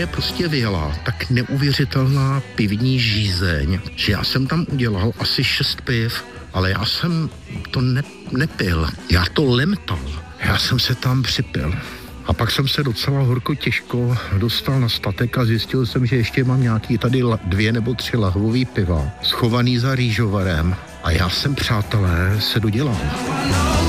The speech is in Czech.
mě prostě vyjela tak neuvěřitelná pivní žízeň, že já jsem tam udělal asi 6 piv, ale já jsem to nepil. Já to lemtal. Já jsem se tam připil. A pak jsem se docela horko těžko dostal na statek a zjistil jsem, že ještě mám nějaký tady 2 nebo 3 lahvový piva schovaný za rýžovarem. A já jsem, přátelé, se dodělal.